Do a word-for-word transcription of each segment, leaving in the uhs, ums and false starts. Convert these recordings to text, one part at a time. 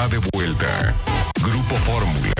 está de vuelta. Grupo Fórmula.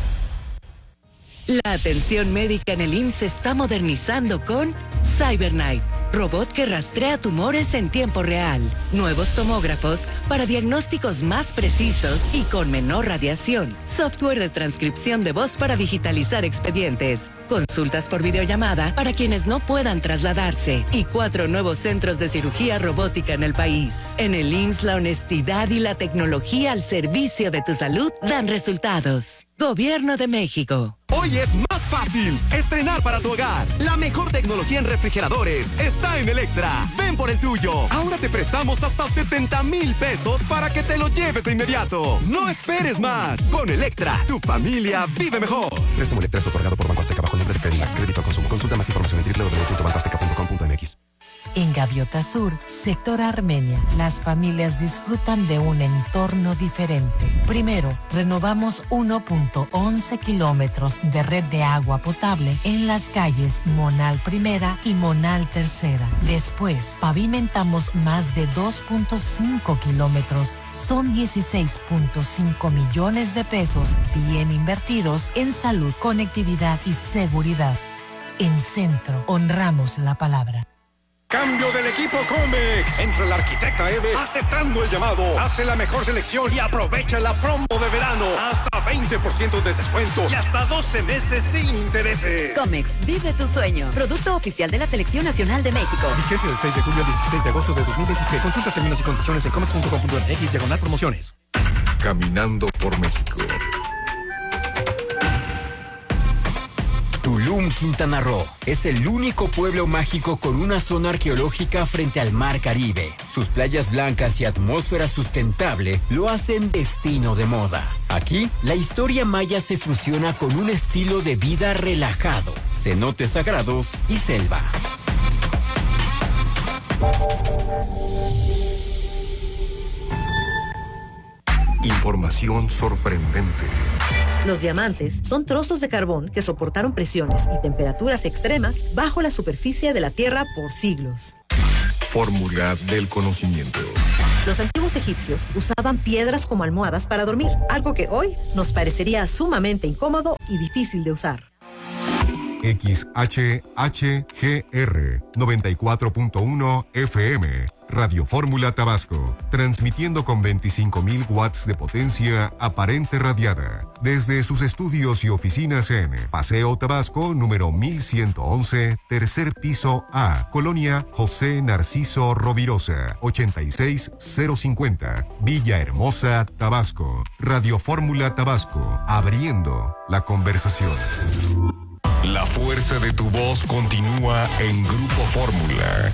La atención médica en el I M S S se está modernizando con CyberKnife, robot que rastrea tumores en tiempo real. Nuevos tomógrafos para diagnósticos más precisos y con menor radiación. Software de transcripción de voz para digitalizar expedientes. Consultas por videollamada para quienes no puedan trasladarse. Y cuatro nuevos centros de cirugía robótica en el país. En el I M S S, la honestidad y la tecnología al servicio de tu salud dan resultados. Gobierno de México. Hoy es más fácil estrenar para tu hogar. La mejor tecnología en refrigeradores está en Electra. Ven por el tuyo. Ahora te prestamos hasta setenta mil pesos para que te lo lleves de inmediato. No esperes más. Con Electra, tu familia vive mejor. Préstamo Electra es otorgado por Banco Azteca bajo nombre de Credimax. Crédito a consumo. Consulta más información en doble u doble u doble u punto banco azteca punto com punto m x. En Gaviota Sur, sector Armenia, las familias disfrutan de un entorno diferente. Primero, renovamos uno punto once kilómetros de red de agua potable en las calles Monal Primera y Monal Tercera. Después, pavimentamos más de dos punto cinco kilómetros. Son dieciséis punto cinco millones de pesos bien invertidos en salud, conectividad y seguridad. En Centro, honramos la palabra. Cambio del equipo Comex. Entra la arquitecta Eve aceptando el llamado. Hace la mejor selección y aprovecha la promo de verano. Hasta veinte por ciento de descuento y hasta doce meses sin intereses. Comex, vive tu sueño. Producto oficial de la Selección Nacional de México. Vigencia del seis de julio al dieciséis de agosto de dos mil veintiséis. Consulta términos y condiciones en comex punto com punto m x diagonal promociones. Caminando por México. Tulum, Quintana Roo, es el único pueblo mágico con una zona arqueológica frente al Mar Caribe. Sus playas blancas y atmósfera sustentable lo hacen destino de moda. Aquí, la historia maya se fusiona con un estilo de vida relajado, cenotes sagrados y selva. Información sorprendente. Los diamantes son trozos de carbón que soportaron presiones y temperaturas extremas bajo la superficie de la Tierra por siglos. Fórmula del conocimiento. Los antiguos egipcios usaban piedras como almohadas para dormir, algo que hoy nos parecería sumamente incómodo y difícil de usar. X H H G R noventa y cuatro punto uno F M, Radio Fórmula Tabasco, transmitiendo con veinticinco mil watts de potencia aparente radiada, desde sus estudios y oficinas en Paseo Tabasco, número mil ciento once, tercer piso A, Colonia José Narciso Rovirosa, ochenta y seis cero cincuenta, Villahermosa, Tabasco. Radio Fórmula Tabasco, abriendo la conversación. La fuerza de tu voz continúa en Grupo Fórmula.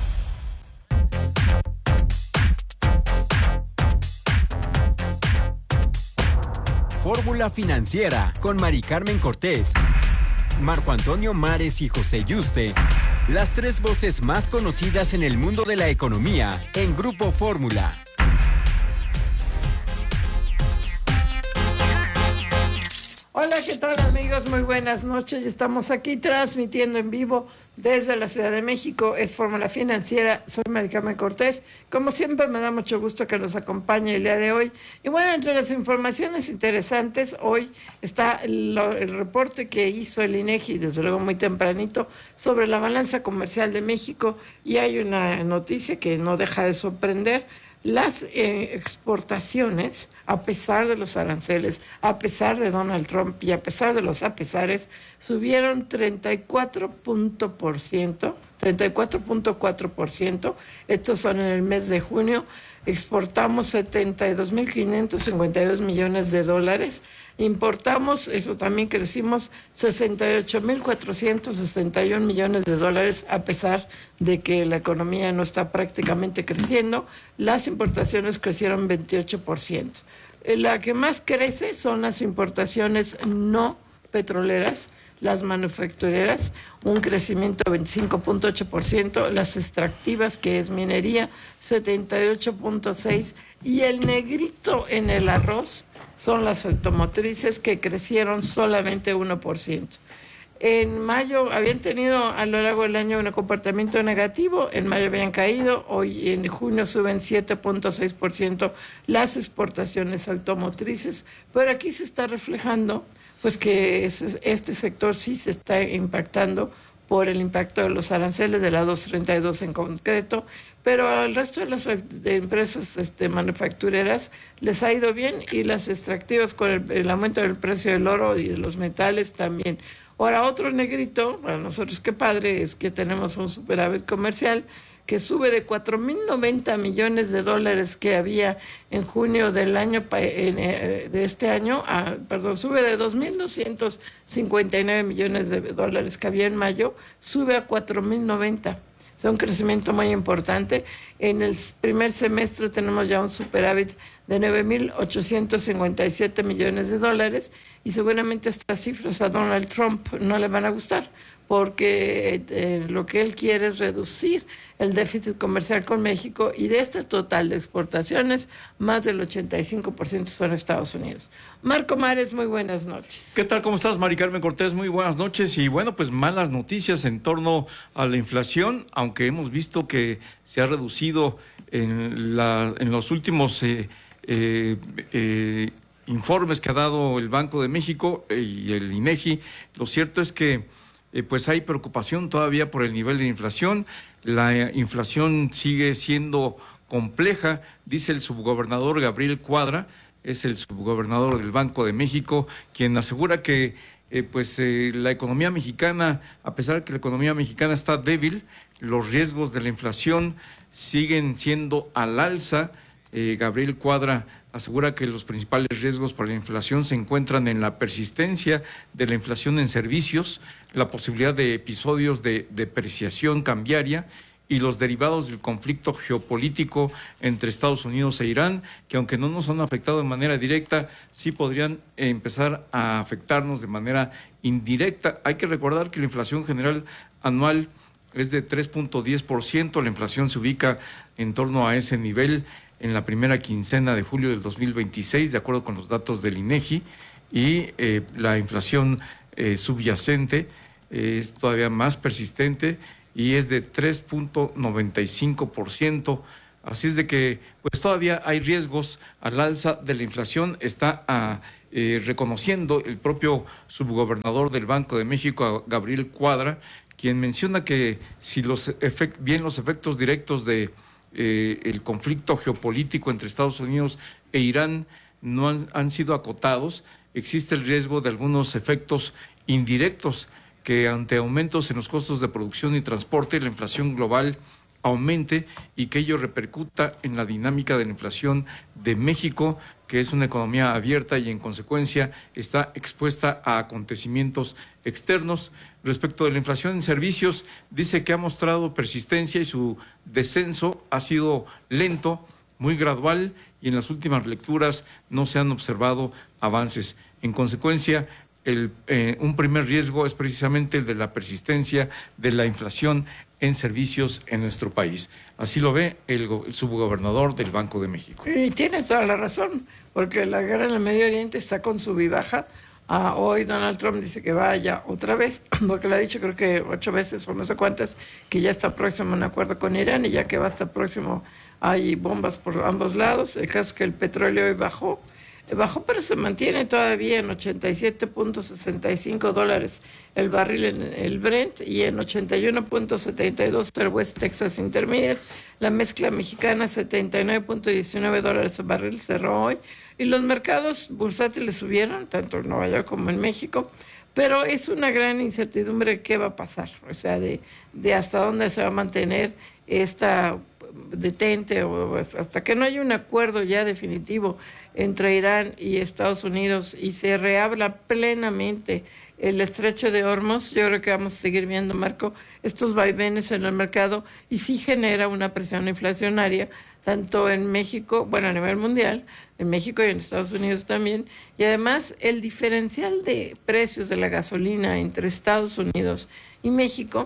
Fórmula Financiera con Mari Carmen Cortés, Marco Antonio Mares y José Yuste. Las tres voces más conocidas en el mundo de la economía en Grupo Fórmula. Hola, ¿qué tal amigos? Muy buenas noches. Estamos aquí transmitiendo en vivo desde la Ciudad de México. Es Fórmula Financiera. Soy Mari Carmen Cortés. Como siempre, me da mucho gusto que nos acompañe el día de hoy. Y bueno, entre las informaciones interesantes, hoy está el, el reporte que hizo el INEGI, desde luego muy tempranito, sobre la balanza comercial de México. Y hay una noticia que no deja de sorprender. Las eh, exportaciones, a pesar de los aranceles, a pesar de Donald Trump y a pesar de los apesares, subieron treinta y cuatro punto por ciento, treinta y cuatro punto cuatro por ciento. Estos son en el mes de junio. Exportamos setenta y dos mil quinientos cincuenta y dos millones de dólares. Importamos, eso también crecimos, sesenta y ocho mil cuatrocientos sesenta y uno millones de dólares, a pesar de que la economía no está prácticamente creciendo. Las importaciones crecieron veintiocho por ciento. La que más crece son las importaciones no petroleras, las manufactureras, un crecimiento de veinticinco punto ocho por ciento, las extractivas, que es minería, setenta y ocho punto seis por ciento, y el negrito en el arroz son las automotrices, que crecieron solamente uno por ciento. En mayo habían tenido a lo largo del año un comportamiento negativo, en mayo habían caído, hoy en junio suben siete punto seis por ciento las exportaciones automotrices, pero aquí se está reflejando pues que este sector sí se está impactando por el impacto de los aranceles de la doscientos treinta y dos en concreto, pero al resto de las de empresas este, manufactureras les ha ido bien y las extractivas con el, el aumento del precio del oro y de los metales también. Ahora, otro negrito, para nosotros qué padre, es que tenemos un superávit comercial que sube de cuatro mil noventa millones de dólares que había en junio del año de este año, a, perdón, sube de dos mil doscientos cincuenta y nueve millones de dólares que había en mayo, sube a cuatro mil noventa. Es un crecimiento muy importante. En el primer semestre tenemos ya un superávit de nueve mil ochocientos cincuenta y siete millones de dólares y seguramente estas cifras a Donald Trump no le van a gustar porque eh, lo que él quiere es reducir el déficit comercial con México y de este total de exportaciones, más del ochenta y cinco por ciento son Estados Unidos. Marco Mares, muy buenas noches. ¿Qué tal? ¿Cómo estás, Mari Carmen Cortés? Muy buenas noches. Y bueno, pues malas noticias en torno a la inflación, aunque hemos visto que se ha reducido en, la, en los últimos eh, eh, eh, informes que ha dado el Banco de México y el INEGI. Lo cierto es que eh, pues hay preocupación todavía por el nivel de inflación. La inflación sigue siendo compleja, dice el subgobernador Gabriel Cuadra, es el subgobernador del Banco de México, quien asegura que eh, pues eh, la economía mexicana, a pesar de que la economía mexicana está débil, los riesgos de la inflación siguen siendo al alza. Eh, Gabriel Cuadra asegura que los principales riesgos para la inflación se encuentran en la persistencia de la inflación en servicios, la posibilidad de episodios de depreciación cambiaria y los derivados del conflicto geopolítico entre Estados Unidos e Irán, que aunque no nos han afectado de manera directa, sí podrían empezar a afectarnos de manera indirecta. Hay que recordar que la inflación general anual es de tres punto diez por ciento, la inflación se ubica en torno a ese nivel en la primera quincena de julio del dos mil veintiséis, de acuerdo con los datos del INEGI, y eh, la inflación eh, subyacente eh, es todavía más persistente y es de tres punto noventa y cinco por ciento. Así es de que pues todavía hay riesgos al alza de la inflación, está a, eh, reconociendo el propio subgobernador del Banco de México, Gabriel Cuadra, quien menciona que si los efect- bien los efectos directos de Eh, el conflicto geopolítico entre Estados Unidos e Irán no han, han sido acotados, existe el riesgo de algunos efectos indirectos que ante aumentos en los costos de producción y transporte, la inflación global aumente y que ello repercuta en la dinámica de la inflación de México, que es una economía abierta y en consecuencia está expuesta a acontecimientos externos. Respecto de la inflación en servicios, dice que ha mostrado persistencia y su descenso ha sido lento, muy gradual, y en las últimas lecturas no se han observado avances. En consecuencia, el, eh, un primer riesgo es precisamente el de la persistencia de la inflación en servicios en nuestro país. Así lo ve el, el subgobernador del Banco de México. Y tiene toda la razón, porque la guerra en el Medio Oriente está con su vivaja. Ah, hoy Donald Trump dice que vaya otra vez, porque lo ha dicho creo que ocho veces o no sé cuántas, que ya está próximo a un acuerdo con Irán y ya que va a estar próximo hay bombas por ambos lados. El caso es que el petróleo hoy bajó, bajó pero se mantiene todavía en ochenta y siete punto sesenta y cinco dólares el barril en el Brent y en ochenta y uno punto setenta y dos el West Texas Intermediate. La mezcla mexicana setenta y nueve punto diecinueve dólares el barril cerró hoy. Y los mercados bursátiles subieron, tanto en Nueva York como en México, pero es una gran incertidumbre de qué va a pasar, o sea, de, de hasta dónde se va a mantener esta detente, o hasta que no haya un acuerdo ya definitivo entre Irán y Estados Unidos y se reabra plenamente el estrecho de Hormuz. Yo creo que vamos a seguir viendo, Marco, estos vaivenes en el mercado y sí genera una presión inflacionaria, tanto en México, bueno, a nivel mundial, en México y en Estados Unidos también, y además el diferencial de precios de la gasolina entre Estados Unidos y México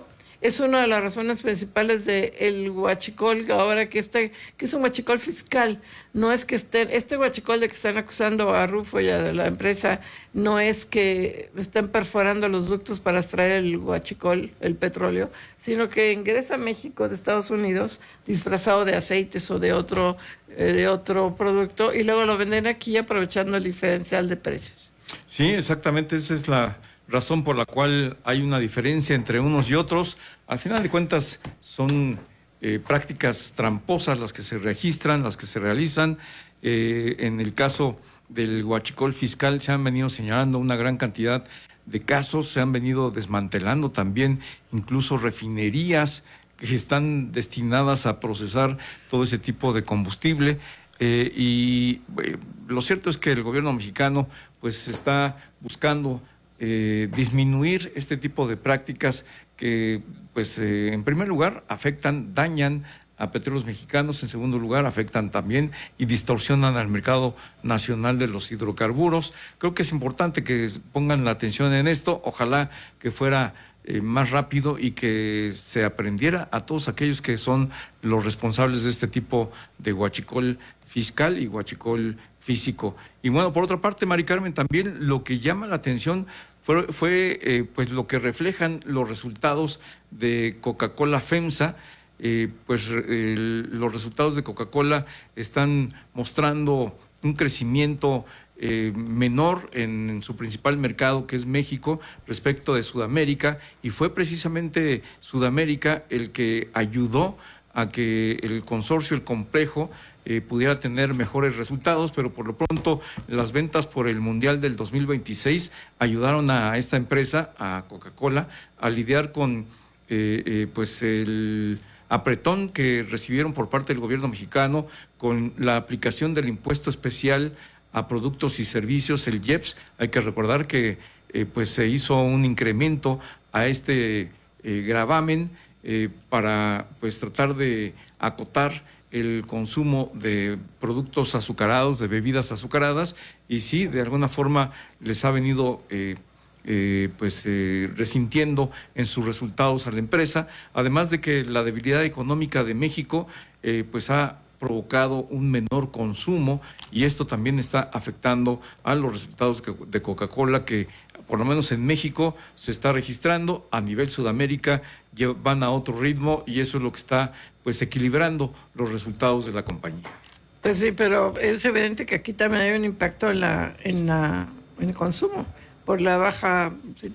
es una de las razones principales del huachicol, ahora que este, que es un huachicol fiscal. No es que estén, este huachicol de que están acusando a Rufo y a la empresa, no es que estén perforando los ductos para extraer el huachicol, el petróleo, sino que ingresa a México de Estados Unidos disfrazado de aceites o de otro, eh, de otro producto, y luego lo venden aquí aprovechando el diferencial de precios. Sí, exactamente, esa es la razón por la cual hay una diferencia entre unos y otros. Al final de cuentas son eh, prácticas tramposas las que se registran, las que se realizan. Eh, en el caso del huachicol fiscal se han venido señalando una gran cantidad de casos, se han venido desmantelando también incluso refinerías que están destinadas a procesar todo ese tipo de combustible. Eh, y eh, lo cierto es que el gobierno mexicano pues está buscando eh, disminuir este tipo de prácticas que pues eh, en primer lugar afectan, dañan a petróleos mexicanos, en segundo lugar afectan también y distorsionan al mercado nacional de los hidrocarburos. Creo que es importante que pongan la atención en esto, ojalá que fuera eh, más rápido y que se aprendiera a todos aquellos que son los responsables de este tipo de huachicol fiscal y huachicol físico. Y bueno, por otra parte, Mari Carmen, también lo que llama la atención fue, fue eh, pues lo que reflejan los resultados de Coca-Cola FEMSA. Eh, pues eh, los resultados de Coca-Cola están mostrando un crecimiento eh, menor en, en su principal mercado, que es México, respecto de Sudamérica, y fue precisamente Sudamérica el que ayudó a que el consorcio, el complejo, eh, pudiera tener mejores resultados, pero por lo pronto las ventas por el Mundial del dos mil veintiséis ayudaron a esta empresa, a Coca-Cola, a lidiar con eh, eh, pues el apretón que recibieron por parte del gobierno mexicano con la aplicación del impuesto especial a productos y servicios, el I E P S. Hay que recordar que eh, pues se hizo un incremento a este eh, gravamen eh, para pues tratar de acotar el consumo de productos azucarados, de bebidas azucaradas, y sí, de alguna forma les ha venido eh, Eh, pues eh, resintiendo en sus resultados a la empresa, además de que la debilidad económica de México eh, pues ha provocado un menor consumo, y esto también está afectando a los resultados de Coca-Cola, que por lo menos en México se está registrando. A nivel Sudamérica van a otro ritmo, y eso es lo que está pues equilibrando los resultados de la compañía. Pues sí, pero es evidente que aquí también hay un impacto en la en la en el consumo por la baja